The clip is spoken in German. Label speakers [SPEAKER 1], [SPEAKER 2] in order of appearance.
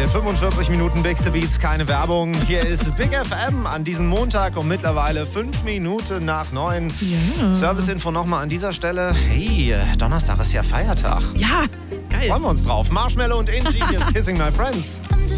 [SPEAKER 1] 45 Minuten Big Beats, keine Werbung. Hier ist Big FM an diesem Montag um mittlerweile 5 Minuten nach 9.
[SPEAKER 2] Ja.
[SPEAKER 1] Serviceinfo nochmal an dieser Stelle. Hey, Donnerstag ist ja Feiertag.
[SPEAKER 2] Ja, geil.
[SPEAKER 1] Freuen wir uns drauf. Marshmello und Angie, hier ist Kissing My Friends.